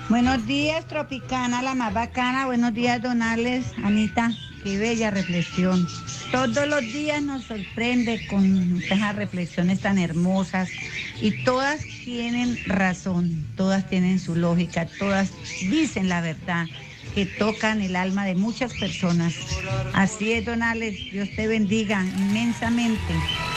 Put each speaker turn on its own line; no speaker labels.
Buenos días, Tropicana, la más bacana. Buenos días, Donales, Anita. Qué bella reflexión. Todos los días nos sorprende con esas reflexiones tan hermosas y todas tienen razón, todas tienen su lógica, todas dicen la verdad, que tocan el alma de muchas personas. Así es, Donales. Dios te bendiga inmensamente.